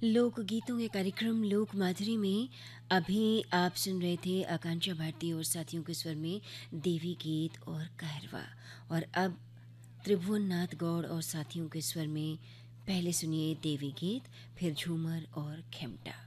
लोकगीतों के कार्यक्रम लोक माधुरी में अभी आप सुन रहे थे आकांक्षा भारती और साथियों के स्वर में देवी गीत और कहरवा। और अब त्रिभुवन नाथ गौड़ और साथियों के स्वर में पहले सुनिए देवी गीत, फिर झूमर और खेमटा।